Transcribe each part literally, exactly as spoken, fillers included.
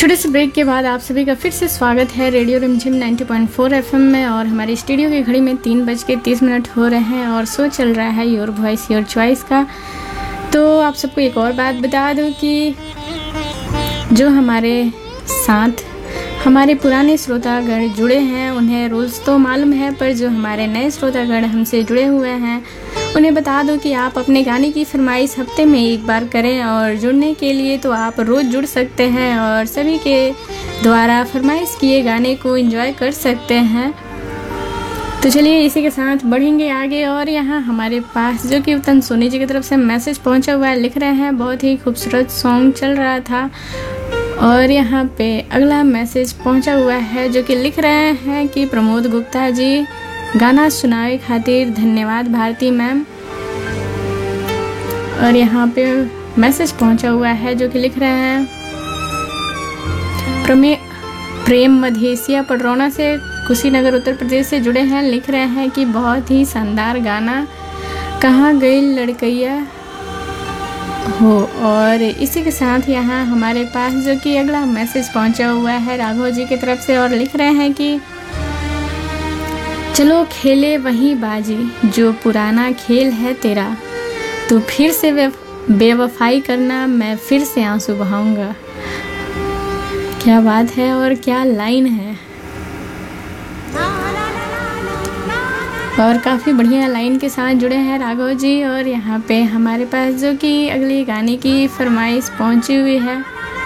छोटे से ब्रेक के बाद आप सभी का फिर से स्वागत है रेडियो रिमझिम नब्बे पॉइंट चार एफएम में। और हमारी स्टूडियो की घड़ी में तीन बज के तीस मिनट हो रहे हैं और शो चल रहा है योर वॉइस योर चॉइस का। तो आप सबको एक और बात बता दूं कि जो हमारे साथ हमारे पुराने श्रोतागण जुड़े हैं उन्हें रूल्स तो मालूम है, पर जो हमारे नए श्रोतागण हमसे जुड़े हुए हैं उन्हें बता दो कि आप अपने गाने की फरमाइश हफ्ते में एक बार करें। और जुड़ने के लिए तो आप रोज़ जुड़ सकते हैं और सभी के द्वारा फरमाइश किए गाने को एंजॉय कर सकते हैं। तो चलिए इसी के साथ बढ़ेंगे आगे। और यहाँ हमारे पास जो कि उत्तम सोनी जी की तरफ से मैसेज पहुँचा हुआ है, लिख रहे हैं बहुत ही खूबसूरत सॉन्ग चल रहा था। और यहाँ पे अगला मैसेज पहुँचा हुआ है जो कि लिख रहे हैं कि प्रमोद गुप्ता जी गाना सुनाए खातिर धन्यवाद भारती मैम। और यहाँ पे मैसेज पहुँचा हुआ है जो कि लिख रहे हैं प्रमे प्रेम मधेसिया पडरौना से कुशीनगर उत्तर प्रदेश से जुड़े हैं। लिख रहे हैं कि बहुत ही शानदार गाना कहाँ गई लड़कैया हो। और इसी के साथ यहाँ हमारे पास जो कि अगला मैसेज पहुँचा हुआ है राघव जी की तरफ से और लिख रहे हैं कि चलो खेले वही बाजी जो पुराना खेल है तेरा, तो फिर से बेवफाई करना मैं फिर से आंसू बहाऊंगा। क्या बात है और क्या लाइन है, और काफ़ी बढ़िया लाइन के साथ जुड़े हैं राघव जी। और यहाँ पे हमारे पास जो कि अगली गाने की फरमाइश पहुँची हुई है,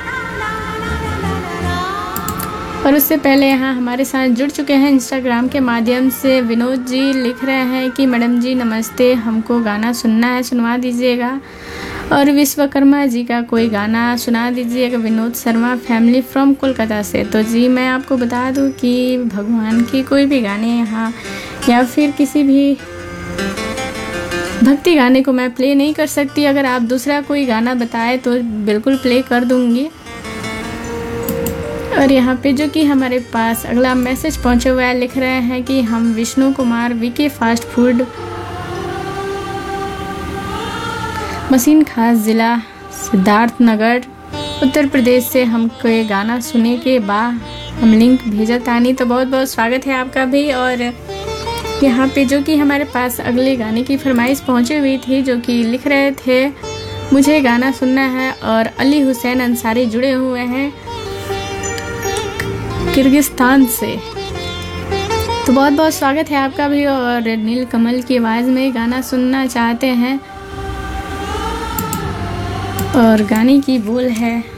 और उससे पहले यहाँ हमारे साथ जुड़ चुके हैं इंस्टाग्राम के माध्यम से विनोद जी। लिख रहे हैं कि मैडम जी नमस्ते, हमको गाना सुनना है, सुनवा दीजिएगा। और विश्वकर्मा जी का कोई गाना सुना दीजिएगा, विनोद शर्मा फैमिली फ्रॉम कोलकाता से। तो जी मैं आपको बता दूं कि भगवान की कोई भी गाने यहाँ या फिर किसी भी भक्ति गाने को मैं प्ले नहीं कर सकती। अगर आप दूसरा कोई गाना बताए तो बिल्कुल प्ले कर दूंगी। और यहाँ पे जो कि हमारे पास अगला मैसेज पहुँचा हुआ है, लिख रहे हैं कि हम विष्णु कुमार विके फास्ट फूड मशीन खास ज़िला सिद्धार्थनगर उत्तर प्रदेश से हमको ये गाना सुने के बाद हम लिंक भेजा तानी। तो बहुत बहुत स्वागत है आपका भी। और यहाँ पे जो कि हमारे पास अगले गाने की फरमाइश पहुँची हुई थी जो कि लिख रहे थे मुझे गाना सुनना है, और अली हुसैन अंसारी जुड़े हुए हैं किर्गिस्तान से। तो बहुत बहुत स्वागत है आपका भी। और नील कमल की आवाज़ में गाना सुनना चाहते हैं और गाने की बोल है